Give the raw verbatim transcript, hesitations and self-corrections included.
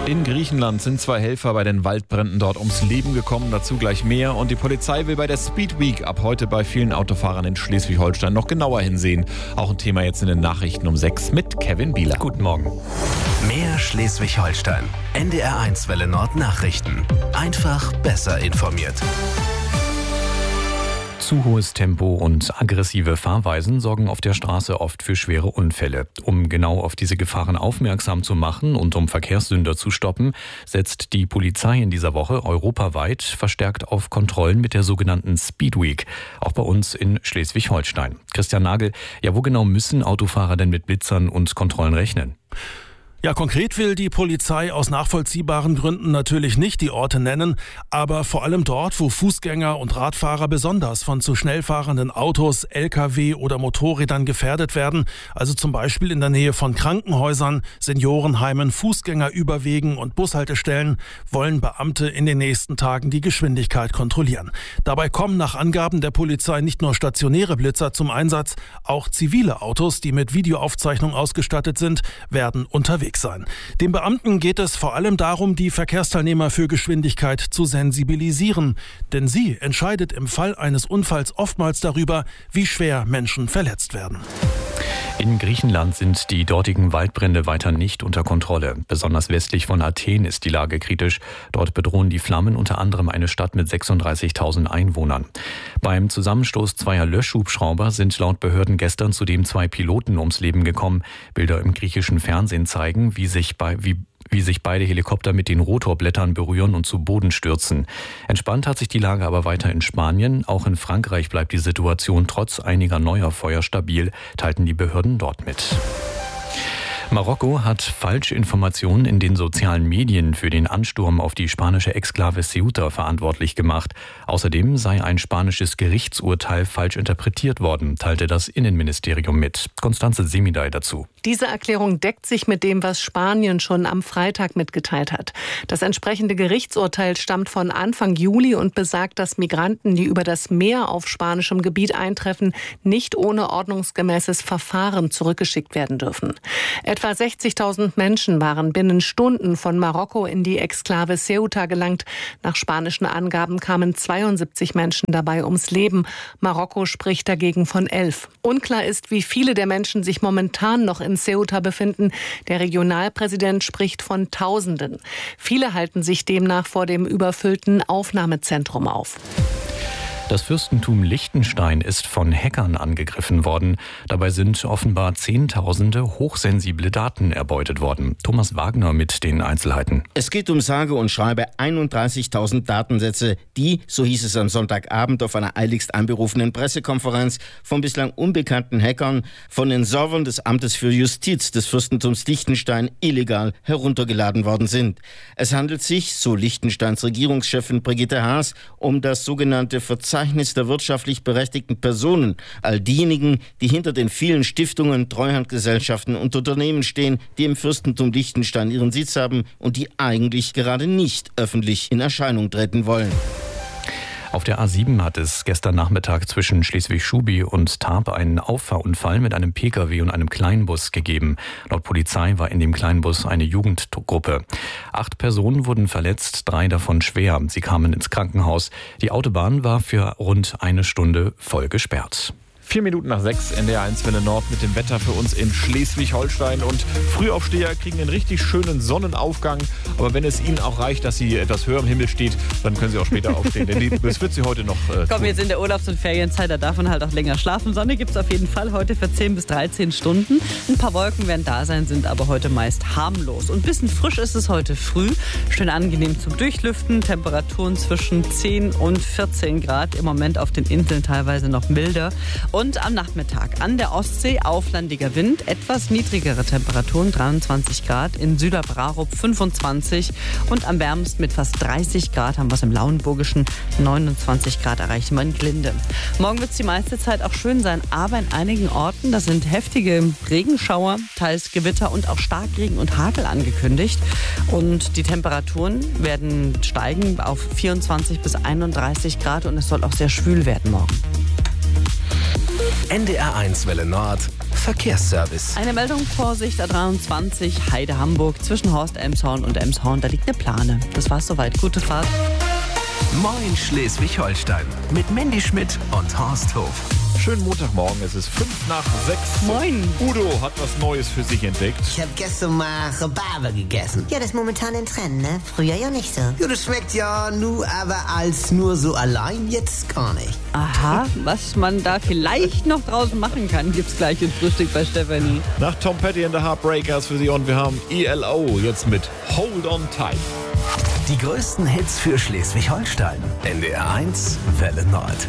In Griechenland sind zwei Helfer bei den Waldbränden dort ums Leben gekommen, dazu gleich mehr. Und die Polizei will bei der Speed Week ab heute bei vielen Autofahrern in Schleswig-Holstein noch genauer hinsehen. Auch ein Thema jetzt in den Nachrichten um sechs mit Kevin Bieler. Guten Morgen. Mehr Schleswig-Holstein. N D R eins Welle Nord Nachrichten. Einfach besser informiert. Zu hohes Tempo und aggressive Fahrweisen sorgen auf der Straße oft für schwere Unfälle. Um genau auf diese Gefahren aufmerksam zu machen und um Verkehrssünder zu stoppen, setzt die Polizei in dieser Woche europaweit verstärkt auf Kontrollen mit der sogenannten Speed Week, auch bei uns in Schleswig-Holstein. Christian Nagel, ja, wo genau müssen Autofahrer denn mit Blitzern und Kontrollen rechnen? Ja, konkret will die Polizei aus nachvollziehbaren Gründen natürlich nicht die Orte nennen, aber vor allem dort, wo Fußgänger und Radfahrer besonders von zu schnell fahrenden Autos, L K W oder Motorrädern gefährdet werden, also zum Beispiel in der Nähe von Krankenhäusern, Seniorenheimen, Fußgängerüberwegen und Bushaltestellen, wollen Beamte in den nächsten Tagen die Geschwindigkeit kontrollieren. Dabei kommen nach Angaben der Polizei nicht nur stationäre Blitzer zum Einsatz, auch zivile Autos, die mit Videoaufzeichnung ausgestattet sind, werden unterwegs sein. Den Beamten geht es vor allem darum, die Verkehrsteilnehmer für Geschwindigkeit zu sensibilisieren. Denn sie entscheidet im Fall eines Unfalls oftmals darüber, wie schwer Menschen verletzt werden. In Griechenland sind die dortigen Waldbrände weiter nicht unter Kontrolle. Besonders westlich von Athen ist die Lage kritisch. Dort bedrohen die Flammen unter anderem eine Stadt mit sechsunddreißigtausend Einwohnern. Beim Zusammenstoß zweier Löschhubschrauber sind laut Behörden gestern zudem zwei Piloten ums Leben gekommen. Bilder im griechischen Fernsehen zeigen, wie sich bei wie wie sich beide Helikopter mit den Rotorblättern berühren und zu Boden stürzen. Entspannt hat sich die Lage aber weiter in Spanien. Auch in Frankreich bleibt die Situation trotz einiger neuer Feuer stabil, teilten die Behörden dort mit. Marokko hat Falschinformationen in den sozialen Medien für den Ansturm auf die spanische Exklave Ceuta verantwortlich gemacht. Außerdem sei ein spanisches Gerichtsurteil falsch interpretiert worden, teilte das Innenministerium mit. Constanze Semidai dazu. Diese Erklärung deckt sich mit dem, was Spanien schon am Freitag mitgeteilt hat. Das entsprechende Gerichtsurteil stammt von Anfang Juli und besagt, dass Migranten, die über das Meer auf spanischem Gebiet eintreffen, nicht ohne ordnungsgemäßes Verfahren zurückgeschickt werden dürfen. Etwa sechzigtausend Menschen waren binnen Stunden von Marokko in die Exklave Ceuta gelangt. Nach spanischen Angaben kamen zweiundsiebzig Menschen dabei ums Leben. Marokko spricht dagegen von elf. Unklar ist, wie viele der Menschen sich momentan noch in Ceuta befinden. Der Regionalpräsident spricht von Tausenden. Viele halten sich demnach vor dem überfüllten Aufnahmezentrum auf. Das Fürstentum Liechtenstein ist von Hackern angegriffen worden. Dabei sind offenbar Zehntausende hochsensible Daten erbeutet worden. Thomas Wagner mit den Einzelheiten. Es geht um sage und schreibe einunddreißigtausend Datensätze, die, so hieß es am Sonntagabend auf einer eiligst einberufenen Pressekonferenz, von bislang unbekannten Hackern von den Servern des Amtes für Justiz des Fürstentums Liechtenstein illegal heruntergeladen worden sind. Es handelt sich, so Liechtensteins Regierungschefin Brigitte Haas, um das sogenannte Verzeichnis der wirtschaftlich berechtigten Personen, all diejenigen, die hinter den vielen Stiftungen, Treuhandgesellschaften und Unternehmen stehen, die im Fürstentum Liechtenstein ihren Sitz haben und die eigentlich gerade nicht öffentlich in Erscheinung treten wollen. Auf der A sieben hat es gestern Nachmittag zwischen Schleswig-Schubi und Tarp einen Auffahrunfall mit einem Pkw und einem Kleinbus gegeben. Laut Polizei war in dem Kleinbus eine Jugendgruppe. Acht Personen wurden verletzt, drei davon schwer. Sie kamen ins Krankenhaus. Die Autobahn war für rund eine Stunde voll gesperrt. Vier Minuten nach sechs, N D R eins Welle Nord mit dem Wetter für uns in Schleswig-Holstein. Und Frühaufsteher kriegen einen richtig schönen Sonnenaufgang. Aber wenn es Ihnen auch reicht, dass Sie etwas höher im Himmel steht, dann können Sie auch später aufstehen. Denn das wird Sie heute noch äh, Komm, jetzt in der Urlaubs- und Ferienzeit, da darf man halt auch länger schlafen. Sonne gibt es auf jeden Fall heute für zehn bis dreizehn Stunden. Ein paar Wolken werden da sein, sind aber heute meist harmlos. Und ein bisschen frisch ist es heute früh. Schön angenehm zum Durchlüften. Temperaturen zwischen zehn und vierzehn Grad. Im Moment auf den Inseln teilweise noch milder. Und am Nachmittag an der Ostsee auflandiger Wind, etwas niedrigere Temperaturen, dreiundzwanzig Grad, in Süderbrarup fünfundzwanzig und am wärmsten mit fast dreißig Grad haben wir es im Lauenburgischen, neunundzwanzig Grad erreichen wir in Glinde. Morgen wird es die meiste Zeit auch schön sein, aber in einigen Orten, da sind heftige Regenschauer, teils Gewitter und auch Starkregen und Hagel angekündigt. Und die Temperaturen werden steigen auf vierundzwanzig bis einunddreißig Grad und es soll auch sehr schwül werden morgen. N D R eins Welle Nord Verkehrsservice. Eine Meldung, Vorsicht, A dreiundzwanzig, Heide Hamburg, zwischen Horst Elmshorn und Elmshorn, da liegt eine Plane. Das war's soweit. Gute Fahrt. Moin Schleswig-Holstein mit Mandy Schmidt und Horst Hof. Schönen Montagmorgen, es ist fünf nach sechs. Moin. Udo hat was Neues für sich entdeckt. Ich hab gestern mal Rhabarber gegessen. Ja, das ist momentan in Trend, ne? Früher ja nicht so. Ja, das schmeckt ja nur, aber als nur so allein jetzt gar nicht. Aha, was man da vielleicht noch draußen machen kann, gibt's gleich im Frühstück bei Stefanie. Nach Tom Petty and the Heartbreakers für Sie und wir haben E L O jetzt mit Hold on Tight. Die größten Hits für Schleswig-Holstein. N D R eins Welle Nord.